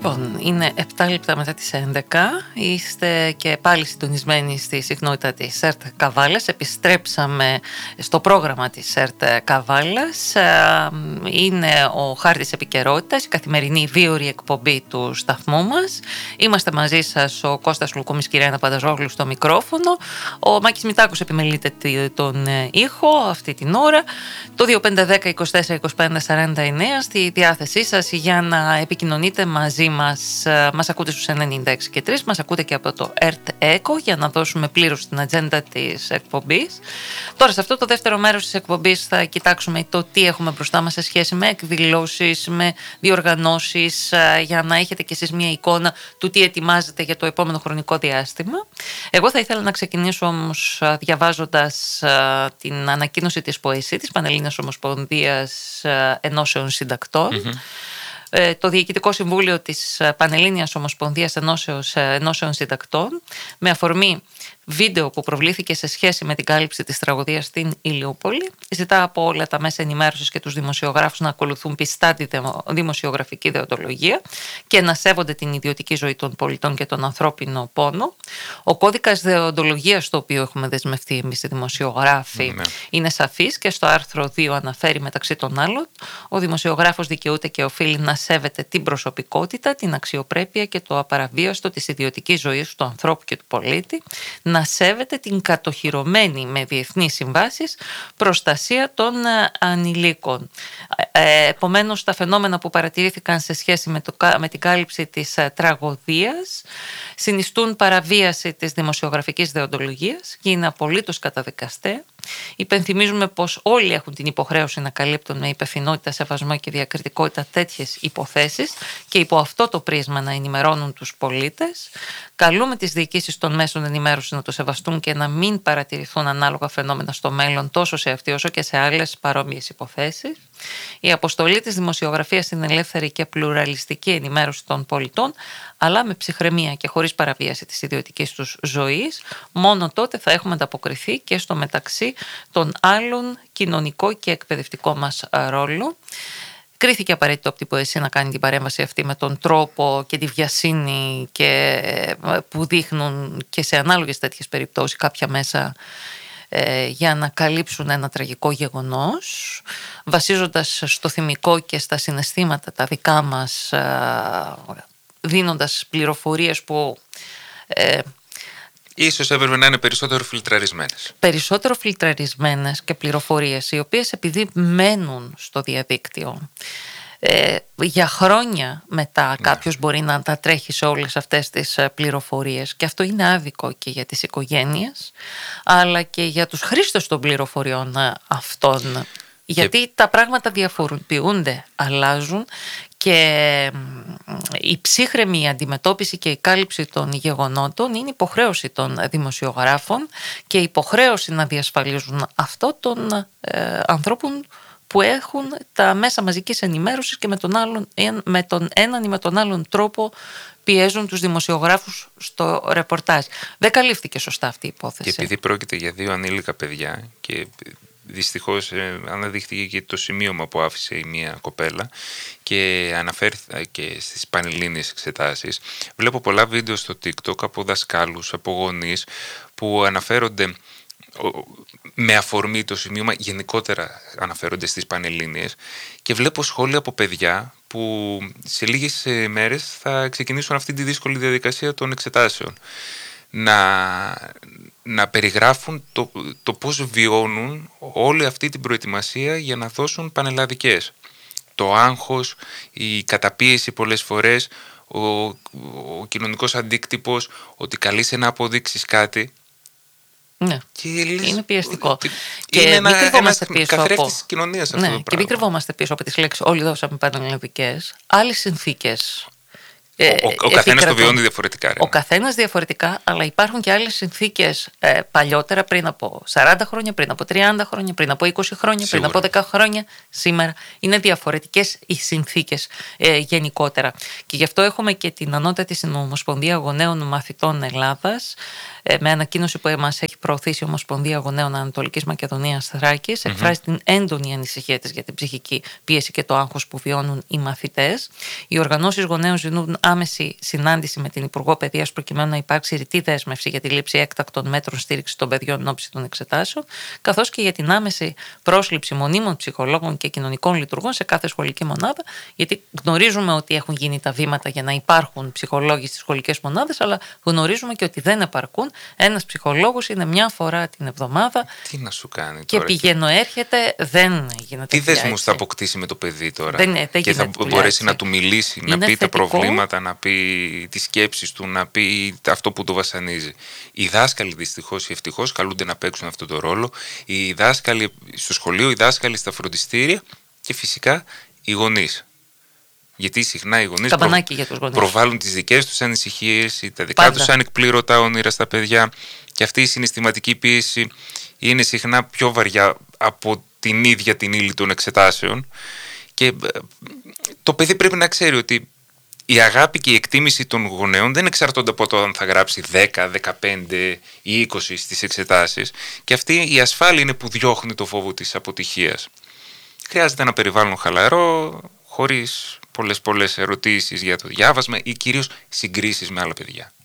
Λοιπόν, είναι 7 λεπτά μετά τις 11. Είστε και πάλι συντονισμένοι στη συχνότητα της ΣΕΡΤ Καβάλας. Επιστρέψαμε στο πρόγραμμα της ΣΕΡΤ Καβάλας. Είναι ο Χάρτης Επικαιρότητας, η καθημερινή βίωρη εκπομπή του σταθμού μας. Είμαστε μαζί σας ο Κώστας Λουκούμης και η Ρένα Πανταζόγλου στο μικρόφωνο. Ο Μάκης Μητάκος επιμελείται τον ήχο αυτή την ώρα. Το 2510 24 25 49 στη διάθεσή σας για να επικοινωνείτε μαζί μας. Μας ακούτε στους 96 και 3, μας ακούτε και από το ΕΡΤ ΕΚΟ για να δώσουμε πλήρως την ατζέντα της εκπομπής. Τώρα σε αυτό το δεύτερο μέρος της εκπομπής θα κοιτάξουμε το τι έχουμε μπροστά μας σε σχέση με εκδηλώσεις, με διοργανώσεις, για να έχετε κι εσείς μια εικόνα του τι ετοιμάζετε για το επόμενο χρονικό διάστημα. Εγώ θα ήθελα να ξεκινήσω όμως διαβάζοντας την ανακοίνωση της ΠΟΕΣΥ, της Πανελλήνιας Ομοσπονδίας Ενώσεων Συντακτών. Το Διοικητικό Συμβούλιο της Πανελλήνιας Ομοσπονδίας Ενώσεων Συντακτών, με αφορμή βίντεο που προβλήθηκε σε σχέση με την κάλυψη της τραγωδίας στην Ηλιούπολη, ζητά από όλα τα μέσα ενημέρωσης και τους δημοσιογράφους να ακολουθούν πιστά τη δημοσιογραφική δεοντολογία και να σέβονται την ιδιωτική ζωή των πολιτών και τον ανθρώπινο πόνο. Ο κώδικας δεοντολογίας, στο οποίο έχουμε δεσμευτεί εμείς οι δημοσιογράφοι, είναι σαφής και στο άρθρο 2 αναφέρει μεταξύ των άλλων: ο δημοσιογράφος δικαιούται και οφείλει να σέβεται την προσωπικότητα, την αξιοπρέπεια και το απαραβίαστο της ιδιωτικής ζωής του ανθρώπου και του πολίτη, να σέβεται την κατοχυρωμένη με διεθνείς συμβάσεις προστασία των ανηλίκων. Επομένως, τα φαινόμενα που παρατηρήθηκαν σε σχέση με την κάλυψη της τραγωδίας συνιστούν παραβίαση της δημοσιογραφικής δεοντολογίας και είναι απολύτως καταδικαστέ. Υπενθυμίζουμε πως όλοι έχουν την υποχρέωση να καλύπτουν με υπευθυνότητα, σεβασμό και διακριτικότητα τέτοιες υποθέσεις και υπό αυτό το πρίσμα να ενημερώνουν τους πολίτες. Καλούμε τις διοικήσεις των μέσων ενημέρωσης να το σεβαστούν και να μην παρατηρηθούν ανάλογα φαινόμενα στο μέλλον, τόσο σε αυτή όσο και σε άλλες παρόμοιες υποθέσεις. Η αποστολή της δημοσιογραφίας είναι ελεύθερη και πλουραλιστική ενημέρωση των πολιτών, αλλά με ψυχραιμία και χωρίς παραβίαση της ιδιωτικής τους ζωής. Μόνο τότε θα έχουμε ανταποκριθεί και στο μεταξύ των άλλων κοινωνικό και εκπαιδευτικό μας ρόλο. Κρίθηκε απαραίτητο από την ΠΟΕΣΥ να κάνει την παρέμβαση αυτή με τον τρόπο και τη βιασύνη που δείχνουν και σε ανάλογες τέτοιες περιπτώσεις κάποια μέσα για να καλύψουν ένα τραγικό γεγονός, βασίζοντας στο θυμικό και στα συναισθήματα τα δικά μας, δίνοντας πληροφορίες που ίσως έπρεπε να είναι περισσότερο φιλτραρισμένες. Περισσότερο φιλτραρισμένες και πληροφορίες οι οποίες, επειδή μένουν στο διαδίκτυο για χρόνια μετά, κάποιος μπορεί να τα τρέχει σε όλες αυτές τις πληροφορίες, και αυτό είναι άδικο και για τις οικογένειες αλλά και για τους χρήστες των πληροφοριών αυτών, γιατί τα πράγματα διαφοροποιούνται, αλλάζουν, και η ψύχρεμη αντιμετώπιση και η κάλυψη των γεγονότων είναι υποχρέωση των δημοσιογράφων και υποχρέωση να διασφαλίζουν αυτό των ανθρώπων που έχουν τα μέσα μαζικής ενημέρωσης και με τον έναν ή με τον άλλον τρόπο πιέζουν τους δημοσιογράφους στο ρεπορτάζ. Δεν καλύφθηκε σωστά αυτή η υπόθεση. Και επειδή πρόκειται για δύο ανήλικα παιδιά και δυστυχώς αναδείχθηκε και το σημείωμα που άφησε η μία κοπέλα και αναφέρθηκε στις πανελλήνιες εξετάσεις, βλέπω πολλά βίντεο στο TikTok από δασκάλους, από γονείς που αναφέρονται με αφορμή το σημείωμα, γενικότερα αναφέρονται στις πανελλήνιες, και βλέπω σχόλια από παιδιά που σε λίγες μέρες θα ξεκινήσουν αυτή τη δύσκολη διαδικασία των εξετάσεων, να περιγράφουν το πώς βιώνουν όλη αυτή την προετοιμασία για να δώσουν πανελλαδικές. Το άγχος, η καταπίεση πολλές φορές, ο κοινωνικός αντίκτυπος, ότι καλείσαι να αποδείξεις κάτι. Ναι, είναι πιεστικό. Και είναι ένας καθρέφτης της κοινωνίας αυτό το πράγμα. Και μην κρυβόμαστε πίσω από τις λέξεις «όλοι δώσαμε πανελλαδικές». Άλλες συνθήκες. Ο καθένας το βιώνει διαφορετικά. Ο καθένας διαφορετικά, αλλά υπάρχουν και άλλες συνθήκες παλιότερα, πριν από 40 χρόνια, πριν από 30 χρόνια, πριν από 20 χρόνια, Σίγουρα. πριν από 10 χρόνια. Σήμερα είναι διαφορετικές οι συνθήκες γενικότερα. Και γι' αυτό έχουμε και την Ανώτατη Συνομοσπονδία Γονέων Μαθητών Ελλάδας, με ανακοίνωση που μας έχει προωθήσει η Ομοσπονδία Γονέων Ανατολικής Μακεδονίας Θράκης, εκφράζει την έντονη ανησυχία της για την ψυχική πίεση και το άγχος που βιώνουν οι μαθητές. Οι οργανώσεις γονέων ζητούν άμεση συνάντηση με την Υπουργό Παιδείας προκειμένου να υπάρξει ρητή δέσμευση για τη λήψη έκτακτων μέτρων στήριξη των παιδιών εν ώψη των εξετάσεων, καθώς και για την άμεση πρόσληψη μονίμων ψυχολόγων και κοινωνικών λειτουργών σε κάθε σχολική μονάδα, γιατί γνωρίζουμε ότι έχουν γίνει τα βήματα για να υπάρχουν ψυχολόγοι στις σχολικές μονάδες, αλλά γνωρίζουμε και ότι δεν επαρκούν. Ένας ψυχολόγος είναι μια φορά την εβδομάδα. Τι να σου κάνει και τώρα. πηγαίνω, έρχεται, δεν γίνεται. Τι δεσμούς θα αποκτήσει με το παιδί τώρα. Δεν και θα μπορέσει να του μιλήσει, είναι να πει θετικό. Τα προβλήματα, να πει τις σκέψεις του, να πει αυτό που το βασανίζει. Οι δάσκαλοι δυστυχώς ή ευτυχώς καλούνται να παίξουν αυτό το ρόλο. Οι δάσκαλοι στο σχολείο, οι δάσκαλοι στα φροντιστήρια και φυσικά οι γονείς. Γιατί συχνά οι γονείς προβάλλουν τις δικές τους ανησυχίες ή τα δικά τους ανεκπλήρωτα όνειρα στα παιδιά, και αυτή η συναισθηματική πίεση είναι συχνά πιο βαριά από την ίδια την ύλη των εξετάσεων, και το παιδί πρέπει να ξέρει ότι η αγάπη και η εκτίμηση των γονέων δεν εξαρτώνται από το αν θα γράψει 10, 15 ή 20 στις εξετάσεις, και αυτή η ασφάλεια είναι που διώχνει το φόβο της αποτυχίας. Χρειάζεται ένα περιβάλλον χαλαρό, χωρίς πολλές ερωτήσεις για το διάβασμα ή κυρίως συγκρίσεις με άλλα παιδιά.